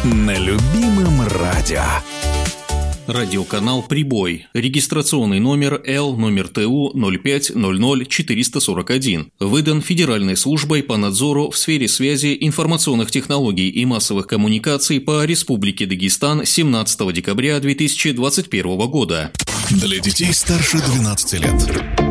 На любимом радио. Радиоканал «Прибой». Регистрационный номер Л-ТУ 05000441. Выдан Федеральной службой по надзору в сфере связи, информационных технологий и массовых коммуникаций по Республике Дагестан 17 декабря 2021 года. Для детей старше 12 лет.